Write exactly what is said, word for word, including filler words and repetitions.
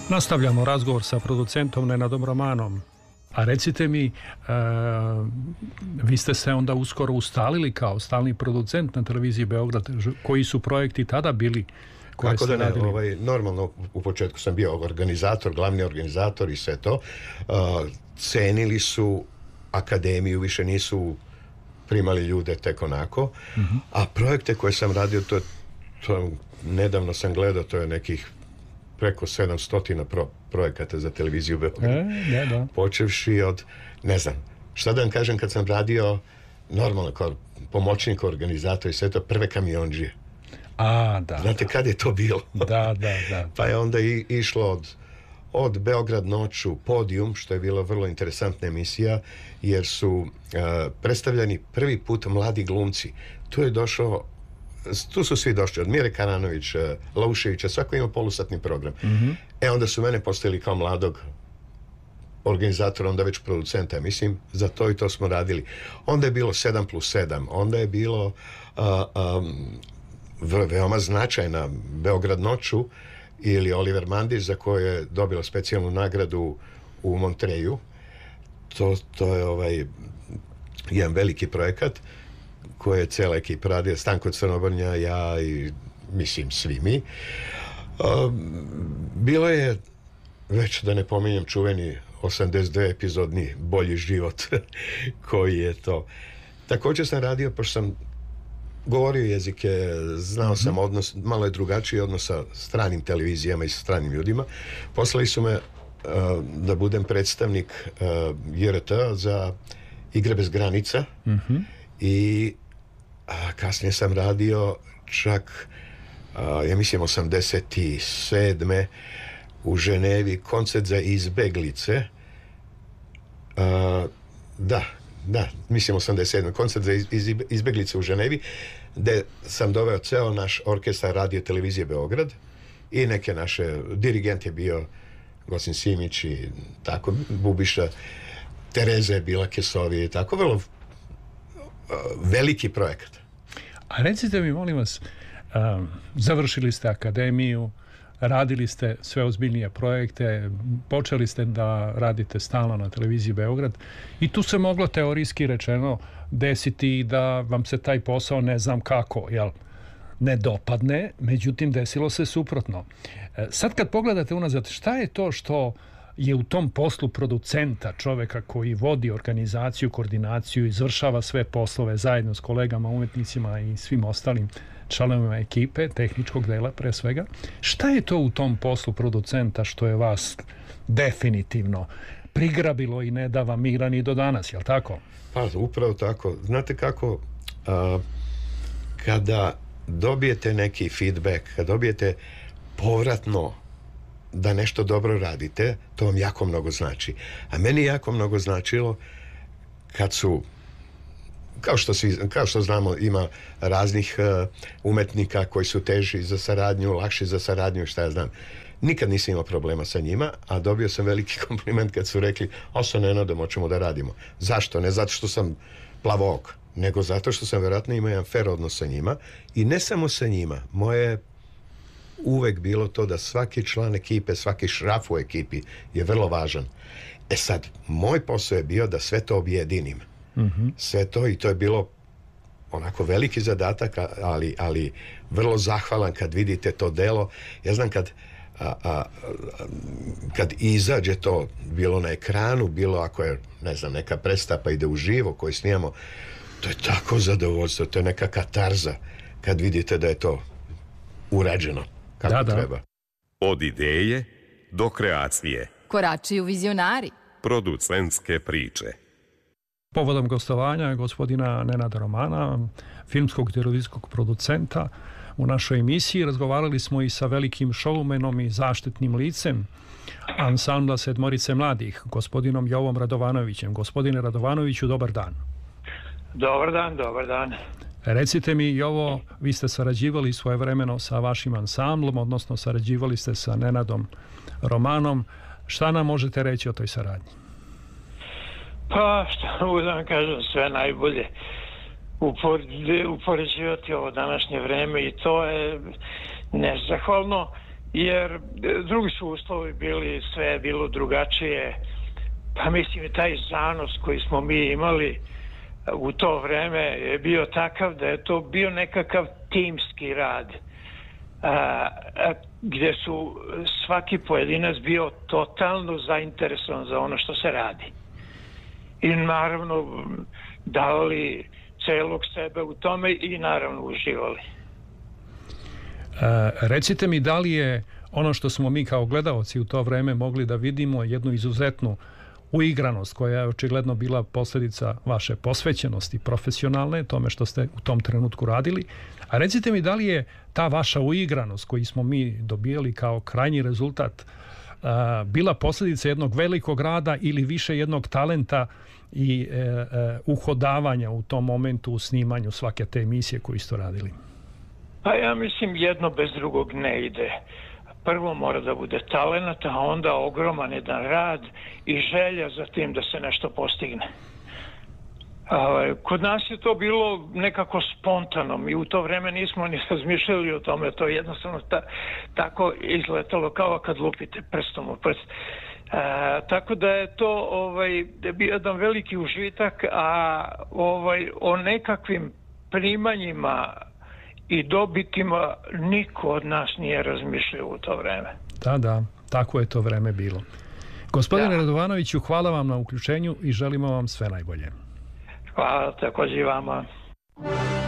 Nastavljamo razgovor sa producentom Nenadom Romanom. A recite mi, e, vi ste se onda uskoro ustalili kao stalni producent na televiziji Beograd. Koji su projekti tada bili? Kako da ne, ovaj, normalno u početku sam bio organizator, glavni organizator i sve to. Uh, cenili su akademiju, više nisu primali ljude tek onako. Uh-huh. A projekte koje sam radio, to, to nedavno sam gledao, to je nekih preko sedamsto pro, projekata za televiziju Beograd. E, da, da. Počevši od, ne znam, šta da vam kažem, kad sam radio normalno kao pomoćnik organizator i sve to, prve kamiondžije. A, da. Znate kad je to bilo? Da, da, da. Pa je onda i, išlo od, od Beograd noću, Podijum, što je bila vrlo interesantna emisija, jer su uh, predstavljani prvi put mladi glumci. Tu je došao, tu su svi došli, od Mire Karanović, uh, Lauševića, svako ima polusatni program. Mm-hmm. E, onda su mene postavili kao mladog organizatora, onda već producenta, mislim, za to i to smo radili. Onda je bilo sedam plus sedam, onda je bilo uh, um, veoma značajna Beograd noću ili Oliver Mandić, za koju je dobila specijalnu nagradu u Montreju. To, to je ovaj jedan veliki projekat koji je cijela ekipa radio, Stanko Crnobrnja, ja i mislim svi mi. Bilo je, već da ne pominjem, čuveni osamdeset dve epizodni Bolji život koji je to. Također sam radio, pošto sam govorio jezike, znao sam odnos, malo je drugačiji odnos sa stranim televizijama i sa stranim ljudima. Poslali su me uh, da budem predstavnik uh, J R T za Igre bez granica. Mm-hmm. I a, kasnije sam radio čak uh, ja mislim osamdeset sedme u Ženevi koncert za izbeglice. Uh, da Da, mislim osamdeset sedme koncert za iz, iz, izbeglice u Ženevi, gde sam doveo ceo naš orkestar radio televizije Beograd i neke naše, dirigent je bio Gosin Simić i tako, Bubiša, Tereza je bila Kesovi i tako, vrlo uh, veliki projekat. A recite mi, molim vas, um, završili ste akademiju, radili ste sve ozbiljnije projekte, počeli ste da radite stalno na televiziji Beograd i tu se moglo teorijski rečeno desiti da vam se taj posao ne znam kako, jel, ne dopadne, međutim desilo se suprotno. Sad kad pogledate unazad, šta je to što je u tom poslu producenta, čoveka koji vodi organizaciju, koordinaciju, izvršava sve poslove zajedno s kolegama, umetnicima i svim ostalim članovima ekipe, tehničkog dela pre svega. Šta je to u tom poslu producenta što je vas definitivno prigrabilo i ne da vam mira ni do danas, jel tako? Pa, upravo tako. Znate kako, a, kada dobijete neki feedback, kada dobijete povratno da nešto dobro radite, to vam jako mnogo znači. A meni jako mnogo značilo kad su, kao što, si, kao što znamo, ima raznih uh, umetnika koji su teži za saradnju, lakši za saradnju, šta ja znam. Nikad nisam imao problema sa njima, a dobio sam veliki kompliment kad su rekli, o, sa Nenadom hoćemo da radimo. Zašto? Ne zato što sam plavook, nego zato što sam vjerojatno imao jedan fair odnos sa njima. I ne samo sa njima. Moje uvek bilo to da svaki član ekipe, svaki šraf u ekipi je vrlo važan. E sad, moj posao je bio da sve to objedinim. Mm-hmm. Sve to, i to je bilo onako veliki zadatak, ali, ali vrlo zahvalan kad vidite to delo. Ja znam kad a, a, kad izađe to, bilo na ekranu, bilo ako je, ne znam, neka predstava pa ide uživo koju snimamo, to je tako zadovoljstvo, to je neka katarza kad vidite da je to urađeno kako da, da. treba. Od ideje do kreacije. Korači u vizionari. Producentske priče. Povodom gostovanja gospodina Nenada Romana, filmskog televizijskog producenta, u našoj emisiji razgovarali smo i sa velikim šoumenom i zaštitnim licem ansambla Sedmorice mladih, gospodinom Jovom Radovanovićem. Gospodine Radovanoviću, dobar dan. Dobar dan, dobar dan. Recite mi, Jovo, vi ste sarađivali svojevremeno sa vašim ansamblom, odnosno sarađivali ste sa Nenadom Romanom. Šta nam možete reći o toj saradnji? Pa, što mogu da vam kažem, sve najbolje. Upoređivati ovo današnje vreme i to je nezahvalno, jer drugi su uslovi bili, sve je bilo drugačije. Pa mislim i taj zanos koji smo mi imali u to vreme je bio takav da je to bio nekakav timski rad. A, a, gdje su svaki pojedinac bio totalno zainteresovan za ono što se radi. I naravno davali celog sebe u tome i naravno uživali. E, recite mi, da li je ono što smo mi kao gledaoci u to vreme mogli da vidimo jednu izuzetnu uigranost koja je očigledno bila posljedica vaše posvećenosti profesionalne, tome što ste u tom trenutku radili. A recite mi, da li je ta vaša uigranost koju smo mi dobijali kao krajnji rezultat a, bila posljedica jednog velikog rada ili više jednog talenta i e, e, uhodavanja u tom momentu u snimanju svake te emisije koju ste radili? Pa ja mislim jedno bez drugog ne ide. Prvo mora da bude talenat, a onda ogroman jedan rad i želja za tim da se nešto postigne. Kod nas je to bilo nekako spontano. Mi u to vreme nismo ni razmišljali o tome. To je jednostavno ta, tako izletalo kao kad lupite prstom u prst. E, tako da je to ovaj, da je bio jedan veliki užitak, a ovaj, o nekakvim primanjima i dobitima niko od nas nije razmišljao u to vreme. Da, da, tako je to vreme bilo. Gospodine da. Radovanoviću, hvala vam na uključenju i želimo vam sve najbolje. Hvala također i vama.